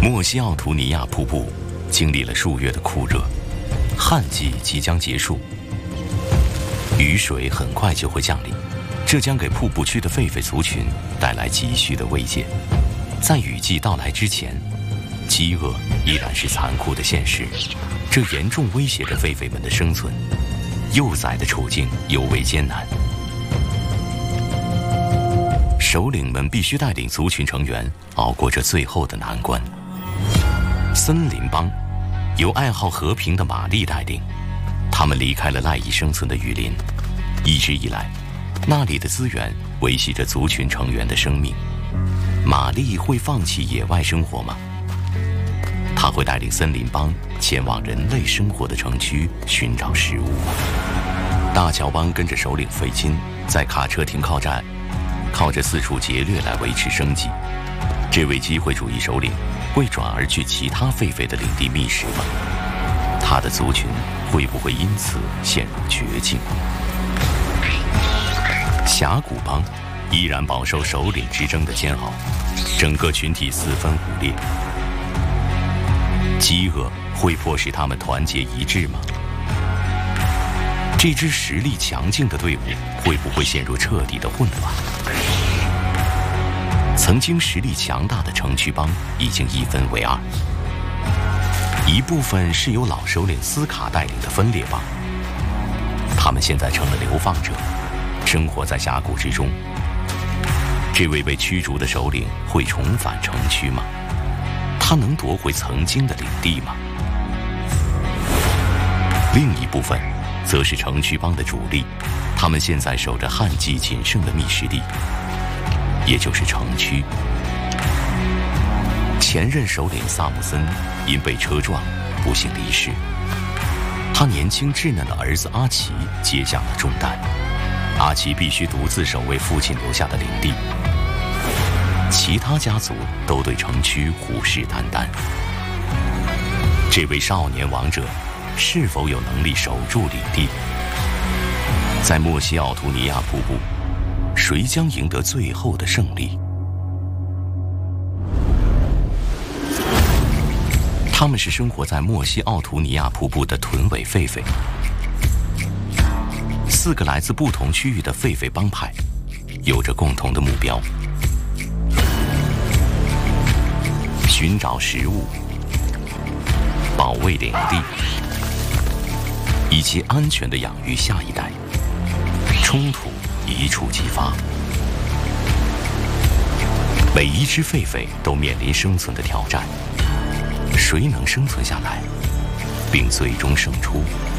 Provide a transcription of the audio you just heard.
莫西奥图尼亚瀑布经历了数月的酷热，旱季即将结束，雨水很快就会降临，这将给瀑布区的狒狒族群带来急需的慰藉。在雨季到来之前，饥饿依然是残酷的现实，这严重威胁着狒狒们的生存，幼崽的处境尤为艰难。首领们必须带领族群成员熬过这最后的难关。森林帮由爱好和平的玛丽带领，他们离开了赖以生存的雨林，一直以来，那里的资源维系着族群成员的生命。玛丽会放弃野外生活吗？她会带领森林帮前往人类生活的城区寻找食物吗？大乔帮跟着首领费金在卡车停靠站，靠着四处劫掠来维持生计。这位机会主义首领会转而去其他狒狒的领地觅食吗？他的族群会不会因此陷入绝境？峡谷帮依然饱受首领之争的煎熬，整个群体四分五裂。饥饿会迫使他们团结一致吗？这支实力强劲的队伍会不会陷入彻底的混乱？曾经实力强大的城区帮已经一分为二，一部分是由老首领斯卡带领的分裂帮，他们现在成了流放者，生活在峡谷之中。这位被驱逐的首领会重返城区吗？他能夺回曾经的领地吗？另一部分则是城区帮的主力，他们现在守着旱季仅剩的觅食地，也就是城区。前任首领萨姆森因被车撞不幸离世，他年轻稚嫩的儿子阿奇接下了重担。阿奇必须独自守卫父亲留下的领地，其他家族都对城区虎视眈眈。这位少年王者是否有能力守住领地？在莫西奥图尼亚瀑布，谁将赢得最后的胜利？他们是生活在莫西奥图尼亚瀑布的臀尾狒狒。4个来自不同区域的狒狒帮派，有着共同的目标：寻找食物、保卫领地，以及安全地养育下一代。冲突一触即发，每一只狒狒都面临生存的挑战。谁能生存下来，并最终胜出？